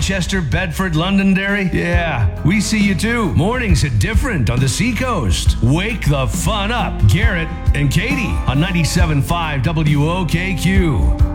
Manchester, Bedford, Londonderry? Yeah, we see you too. Mornings hit different on the Seacoast. Wake the fun up. Garrett and Katie on 97.5 WOKQ.